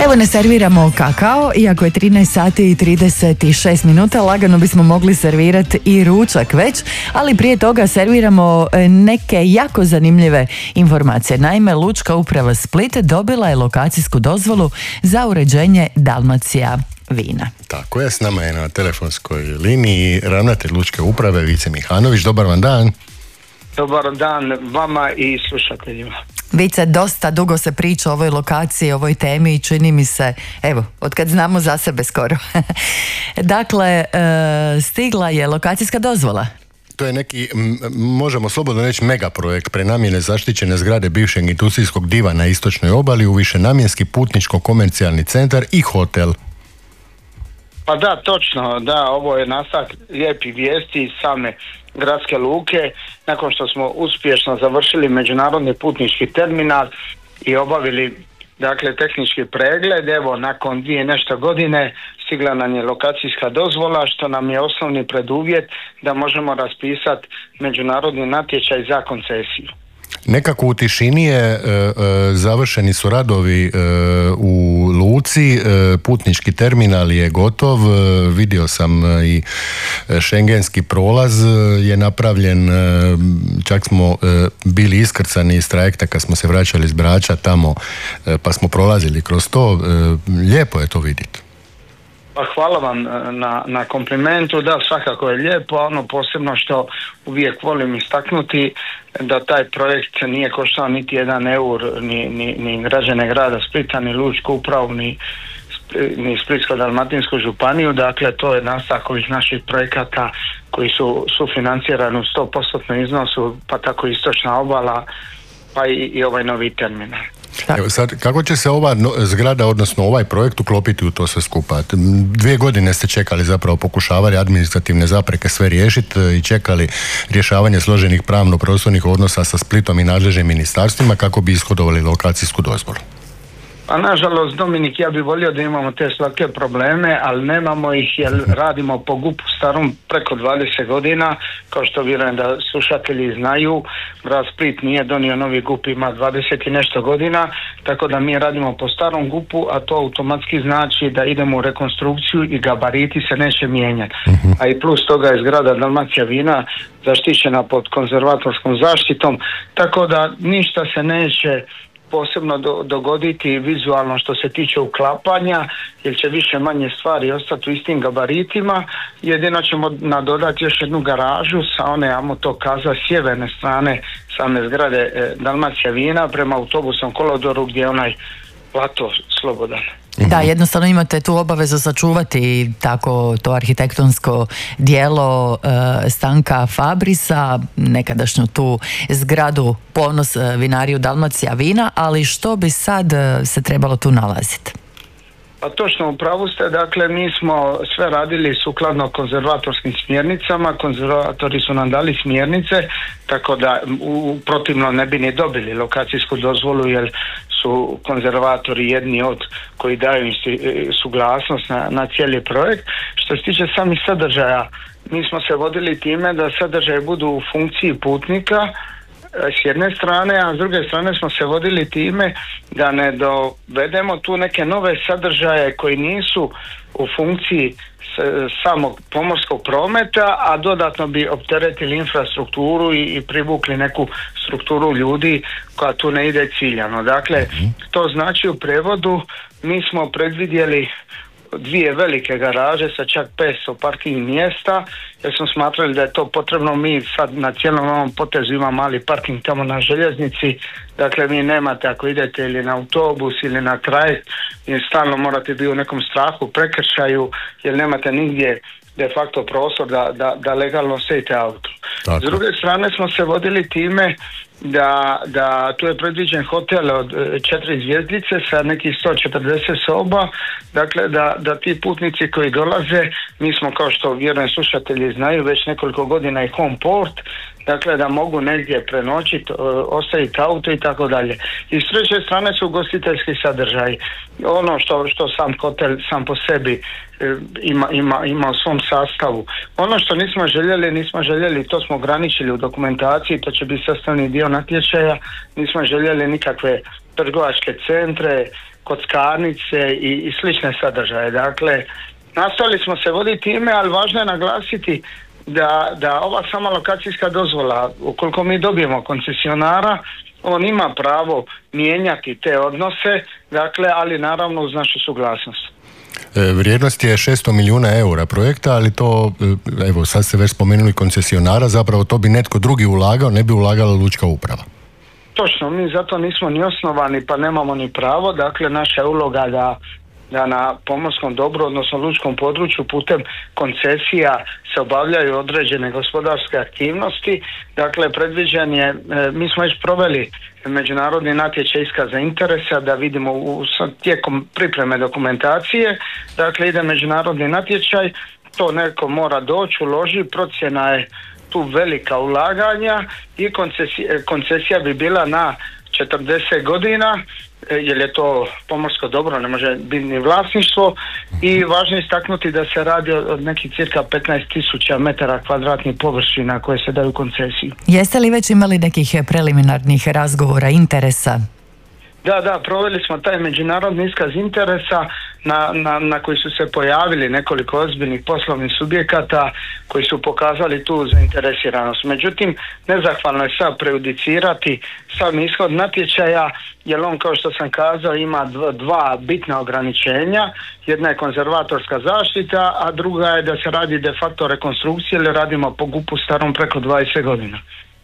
Evo ne serviramo kakao, iako je 13 sati i 36 minuta, lagano bismo mogli servirati i ručak već, ali prije toga serviramo neke jako zanimljive informacije. Naime, Lučka uprava Split dobila je lokacijsku dozvolu za uređenje Dalmacija vina. Tako je, s nama je na telefonskoj liniji ravnatelj Lučke uprave Vice Mihanović. Dobar vam dan. Dobar dan vama i slušateljima. Vice, dosta dugo se priča o ovoj lokaciji, o ovoj temi i čini mi se, evo, otkad znamo za sebe skoro. Dakle, stigla je lokacijska dozvola. To je neki, možemo slobodno reći, megaprojekt prenamjene zaštićene zgrade bivšeg industrijskog diva na istočnoj obali u višenamjenski putničko-komercijalni centar i hotel. Pa da, točno, da, ovo je nastavak lijepih vijesti iz same gradske luke. Nakon što smo uspješno završili međunarodni putnički terminal i obavili, dakle, tehnički pregled, evo, nakon 2 nešto godine stigla nam je lokacijska dozvola, što nam je osnovni preduvjet da možemo raspisati međunarodni natječaj za koncesiju. Nekako u tišini je završeni su radovi u luci, putnički terminal je gotov, vidio sam i šengenski prolaz je napravljen, čak smo bili iskrcani iz trajekta kad smo se vraćali iz Brača tamo, pa smo prolazili kroz to, lijepo je to vidjeti. Pa hvala vam na komplimentu, da, svakako je lijepo, ono posebno što uvijek volim istaknuti da taj projekt nije koštao niti 1 eur ni građane grada Splita, ni Lučku upravu, ni Splitsko-dalmatinsku županiju, dakle to je nastavak ovih naših projekata koji su sufinancirani u 100% iznosu, pa tako istočna obala, pa i ovaj novi terminal. Evo sad, kako će se ova zgrada, odnosno ovaj projekt uklopiti u to sve skupa? 2 godine ste čekali, zapravo pokušavali administrativne zapreke sve riješiti i čekali rješavanje složenih pravno-prostornih odnosa sa Splitom i nadležnim ministarstvima kako bi ishodovali lokacijsku dozvolu. A nažalost, Dominik, ja bih volio da imamo te svake probleme, ali nemamo ih jer radimo po GUP-u starom preko 20 godina, kao što vjerujem da slušatelji znaju. Grad Split nije donio novi GUP, ima 20 i nešto godina, tako da mi radimo po starom GUP-u, a to automatski znači da idemo u rekonstrukciju i gabariti se neće mijenjati. A i plus toga je zgrada Dalmacija vina zaštićena pod konzervatorskom zaštitom, tako da ništa se neće posebno dogoditi vizualno što se tiče uklapanja, jer će više manje stvari ostati u istim gabaritima. Jedino ćemo nadodati još jednu garažu sa one, ajmo to kaza, sjeverne strane same zgrade Dalmacija vina prema autobusnom kolodoru gdje je onaj plato slobodan. Da, jednostavno imate tu obavezu sačuvati tako to arhitektonsko dijelo Stanka Fabrisa, nekadašnju tu zgradu Ponos vinariju Dalmacija vina, ali što bi sad se trebalo tu nalaziti? Pa točno, u pravu ste, dakle mi smo sve radili sukladno konzervatorskim smjernicama, konzervatori su nam dali smjernice, tako da protivno ne bi ni dobili lokacijsku dozvolu jer su konzervatori jedni od koji daju suglasnost na cijeli projekt. Što se tiče samih sadržaja, mi smo se vodili time da sadržaje budu u funkciji putnika s jedne strane, a s druge strane smo se vodili time da ne dovedemo tu neke nove sadržaje koji nisu u funkciji samog pomorskog prometa, a dodatno bi opteretili infrastrukturu i privukli neku strukturu ljudi koja tu ne ide ciljano. Dakle, to znači u prevodu mi smo predvidjeli 2 velike garaže sa čak 500 parking mjesta, jer smo smatrali da je to potrebno. Mi sad na cijelom ovom potezu ima mali parking tamo na željeznici, dakle vi nemate, ako idete ili na autobus ili na trajekt, i stalno morate biti u nekom strahu, prekršaju, jer nemate nigdje de facto prostor da legalno sejte auto. S druge strane smo se vodili time da tu je predviđen hotel od 4 zvjezdice sa nekih 140 soba, dakle da ti putnici koji dolaze, mi smo, kao što vjerujem slušatelji znaju, već nekoliko godina i home port, dakle da mogu negdje prenoćiti, ostaviti auto i tako dalje. I s treće strane su ugostiteljski sadržaji. Ono što sam hotel sam po sebi ima u svom sastavu. Ono što nismo željeli, to smo ograničili u dokumentaciji, to će biti sastavni dio natječaja, nismo željeli nikakve trgovačke centre, kockarnice i slične sadržaje. Dakle, nastavili smo se voditi time, ali važno je naglasiti da ova sama lokacijska dozvola, ukoliko mi dobijemo koncesionara, on ima pravo mijenjati te odnose, dakle, ali naravno uz našu suglasnost. Vrijednost je 600 milijuna eura projekta, ali to, evo sad ste već spomenuli koncesionara, zapravo to bi netko drugi ulagao, ne bi ulagala lučka uprava. Točno, mi zato nismo ni osnovani pa nemamo ni pravo, dakle naša je uloga da na pomorskom dobru, odnosno lučkom području putem koncesija se obavljaju određene gospodarske aktivnosti. Dakle, predviđen je, mi smo već proveli međunarodni natječaj iskaza interesa da vidimo tijekom pripreme dokumentacije, dakle ide međunarodni natječaj, to neko mora doći, uloži, procjena je tu velika ulaganja i koncesija bi bila na 40 godina, jer je to pomorsko dobro, ne može biti ni vlasništvo, i važno je istaknuti da se radi od nekih cirka 15.000 metara kvadratnih površina koje se daju koncesiji. Jeste li već imali nekih preliminarnih razgovora, interesa? Da, proveli smo taj međunarodni iskaz interesa na koji su se pojavili nekoliko ozbiljnih poslovnih subjekata koji su pokazali tu zainteresiranost. Međutim, nezahvalno je sad prejudicirati sam ishod natječaja, jer on, kao što sam kazao, ima dva bitna ograničenja. Jedna je konzervatorska zaštita, a druga je da se radi de facto rekonstrukcija, ili radimo po GUP-u starom preko 20 godina.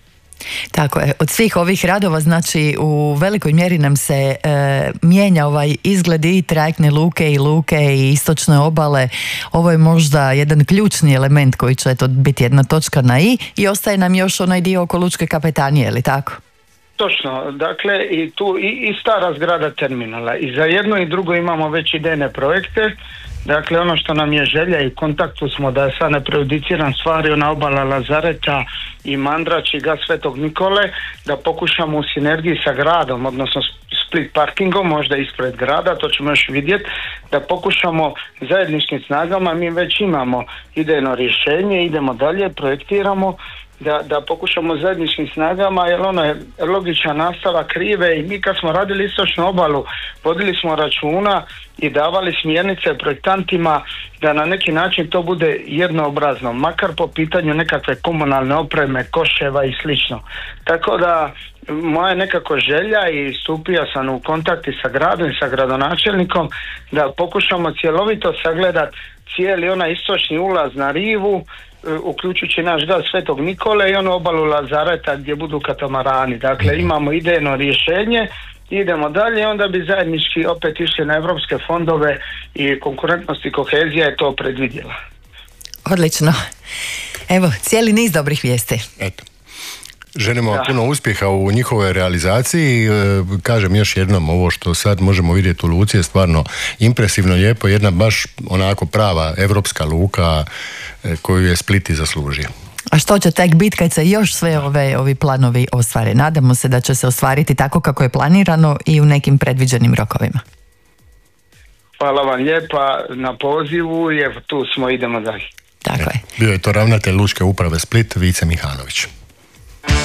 Tako je, od svih ovih radova, znači u velikoj mjeri nam se mijenja ovaj izgled i trajektne luke i istočne obale. Ovo je možda jedan ključni element koji će biti jedna točka na i ostaje nam još onaj dio oko lučke kapetanije, je li tako? Točno, dakle i tu i stara zgrada terminala, i za jedno i drugo imamo već idejne projekte. Dakle, ono što nam je želja i kontaktu smo da sad ne prejudiciram stvari, ona obala Lazareta i Mandrač i Gas Svetog Nikole, da pokušamo u sinergiji sa gradom, odnosno Split parkingom, možda ispred grada, to ćemo još vidjeti, da pokušamo zajedničkim snagama, mi već imamo idejno rješenje, idemo dalje, projektiramo, da pokušamo zajedničkim snagama, jer ono je logičan nastavak Rive, i mi kad smo radili istočnu obalu vodili smo računa i davali smjernice projektantima da na neki način to bude jednoobrazno, makar po pitanju nekakve komunalne opreme, koševa i slično. Tako da moja nekako želja, i stupio sam u kontakti sa gradom i sa gradonačelnikom, da pokušamo cjelovito sagledati cijeli onaj istočni ulaz na Rivu, uključujući naš Gas Svetog Nikole i onu obalu Lazareta gdje budu katamarani. Dakle, imamo idejno rješenje, idemo dalje, onda bi zajednički opet išli na evropske fondove i konkurentnost i kohezija je to predvidjela. Odlično. Evo, cijeli niz dobrih vijesti. Eto. Želimo puno uspjeha u njihovoj realizaciji. Kažem još jednom, ovo što sad možemo vidjeti u luci je stvarno impresivno lijepo, jedna baš onako prava evropska luka koju je Split i zaslužio. A što će tek biti kad se još sve ovi planovi ostvare? Nadamo se da će se ostvariti tako kako je planirano i u nekim predviđenim rokovima. Hvala vam lijepa na pozivu, jer tu smo, idemo dalje. Tako je. Bio je to ravnatelj Lučke uprave Split, Vice Mihanović.